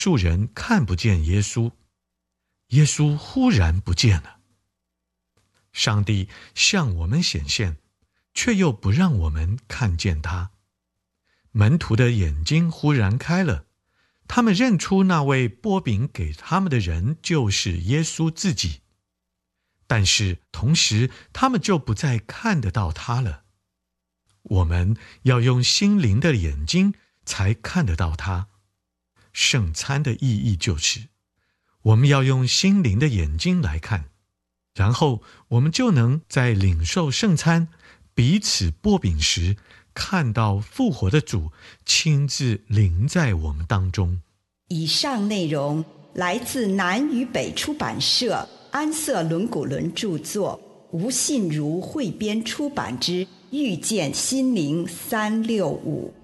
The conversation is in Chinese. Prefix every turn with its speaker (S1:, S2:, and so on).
S1: 数人看不见耶稣，耶稣忽然不见了。上帝向我们显现，却又不让我们看见他。门徒的眼睛忽然开了，他们认出那位拨饼给他们的人就是耶稣自己，但是同时他们就不再看得到他了。我们要用心灵的眼睛才看得到他。圣餐的意义就是，我们要用心灵的眼睛来看，然后我们就能在领受圣餐、彼此擘饼时，看到复活的主亲自临在我们当中。
S2: 以上内容来自南与北出版社安瑟伦古伦著作，吴信如汇编出版之《遇见心灵365》。